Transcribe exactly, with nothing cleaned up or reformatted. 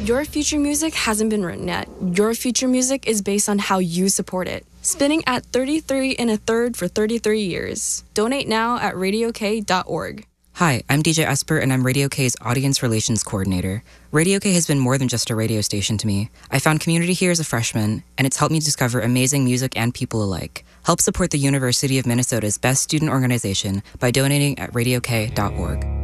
Your future music hasn't been written yet. Your future music is based on how you support it. Spinning at thirty-three and a third for thirty-three years. Donate now at radio k dot org. Hi, I'm D J Esper, and I'm Radio K's Audience Relations Coordinator. Radio K has been more than just a radio station to me. I found community here as a freshman, and it's helped me discover amazing music and people alike. Help support the University of Minnesota's best student organization by donating at radio k dot org.